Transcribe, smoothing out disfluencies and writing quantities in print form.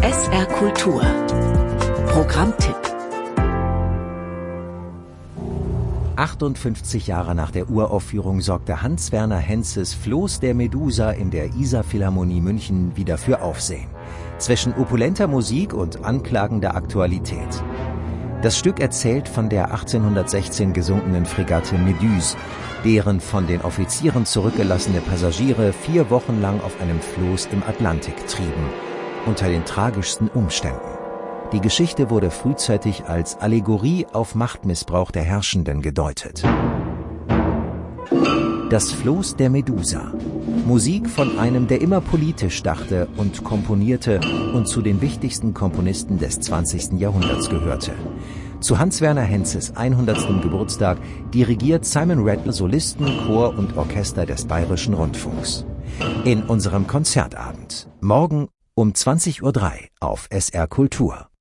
SR Kultur Programmtipp. 58 Jahre nach der Uraufführung sorgte Hans-Werner Henzes Floß der Medusa in der Isar-Philharmonie München wieder für Aufsehen. Zwischen opulenter Musik und anklagender Aktualität. Das Stück erzählt von der 1816 gesunkenen Fregatte Méduse, deren von den Offizieren zurückgelassene Passagiere 4 Wochen lang auf einem Floß im Atlantik trieben, unter den tragischsten Umständen. Die Geschichte wurde frühzeitig als Allegorie auf Machtmissbrauch der Herrschenden gedeutet. Das Floß der Medusa. Musik von einem, der immer politisch dachte und komponierte und zu den wichtigsten Komponisten des 20. Jahrhunderts gehörte. Zu Hans-Werner Henzes 100. Geburtstag dirigiert Simon Rattle Solisten, Chor und Orchester des Bayerischen Rundfunks. In unserem Konzertabend. Morgen um 20:03 Uhr auf SR Kultur.